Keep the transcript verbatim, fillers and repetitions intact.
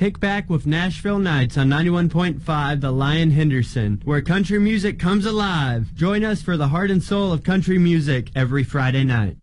kick back with Nashville Nights on ninety-one point five The Lion Henderson, where country music comes alive. Join us for the heart and soul of country music every Friday night.